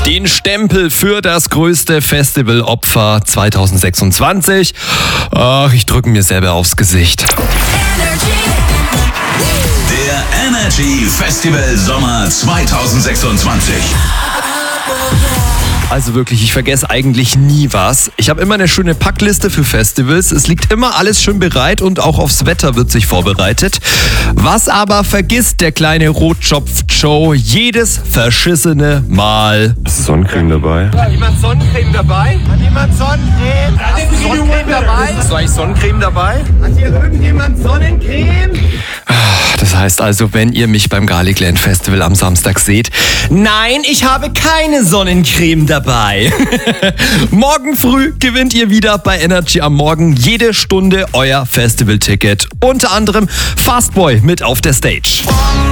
Den Stempel für das größte Festivalopfer 2026. Ach, ich drücke mir selber aufs Gesicht. Der Energy Festival Sommer 2026. Also wirklich, ich vergesse eigentlich nie was. Ich habe immer eine schöne Packliste für Festivals. Es liegt immer alles schön bereit und auch aufs Wetter wird sich vorbereitet. Was aber vergisst der kleine Rotschopf-Joe jedes verschissene Mal? Ist Sonnencreme dabei? Hat jemand Sonnencreme dabei? Hat jemand Sonnencreme? Hast du Sonnencreme dabei? Hast du eigentlich Sonnencreme dabei? Hat hier irgendjemand Sonnencreme? Das heißt also, wenn ihr mich beim Garlicland Festival am Samstag seht, nein, ich habe keine Sonnencreme dabei. Morgen früh gewinnt ihr wieder bei Energy am Morgen jede Stunde euer Festivalticket. Unter anderem Fastboy mit auf der Stage.